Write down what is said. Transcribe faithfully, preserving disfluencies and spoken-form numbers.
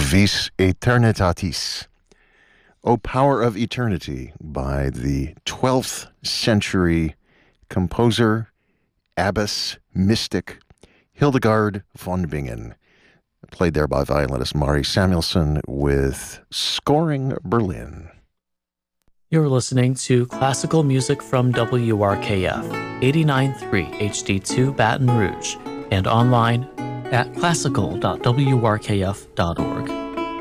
Vis Aeternitatis, O Power of Eternity, by the twelfth century composer, abbess, mystic, Hildegard von Bingen, played there by violinist Mari Samuelson with Scoring Berlin. You're listening to classical music from W R K F, eighty-nine point three H D two Baton Rouge, and online at classical dot w r k f dot org.